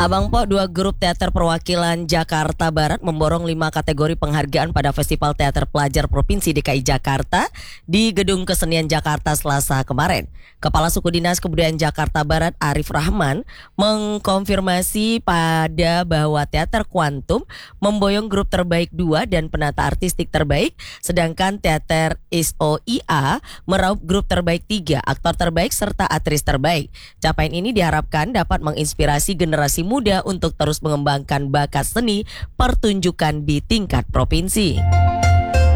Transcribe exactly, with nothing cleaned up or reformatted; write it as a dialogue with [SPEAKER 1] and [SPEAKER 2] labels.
[SPEAKER 1] Abang Po, dua grup teater perwakilan Jakarta Barat memborong lima kategori penghargaan pada Festival Teater Pelajar Provinsi D K I Jakarta di Gedung Kesenian Jakarta Selasa kemarin. Kepala Suku Dinas Kebudayaan Jakarta Barat Arif Rahman mengkonfirmasi pada bahwa Teater Kuantum memboyong grup terbaik dua dan penata artistik terbaik, sedangkan Teater S O I A meraup grup terbaik tiga, aktor terbaik serta aktris terbaik. Capaian ini diharapkan dapat menginspirasi generasi muda untuk terus mengembangkan bakat seni pertunjukan di tingkat provinsi.